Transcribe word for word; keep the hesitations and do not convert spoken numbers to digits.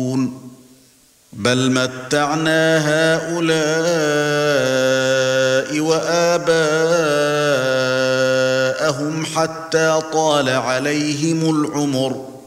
بل متعنا هؤلاء وآباءهم حتى طال عليهم العمر